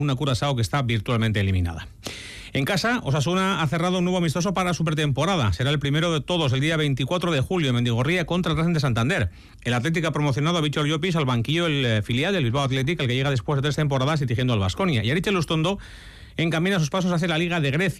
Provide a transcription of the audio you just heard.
una Curazao que está virtualmente eliminada. En casa, Osasuna ha cerrado un nuevo amistoso para su pretemporada. Será el primero de todos, el día 24 de julio, en Mendigorría contra el Racing de Santander. El Atlético ha promocionado a Víctor Llopis al banquillo, el filial del Bilbao Athletic, el que llega después de 3 temporadas dirigiendo al Baskonia. Y Ariche Lustondo encamina sus pasos hacia la Liga de Grecia.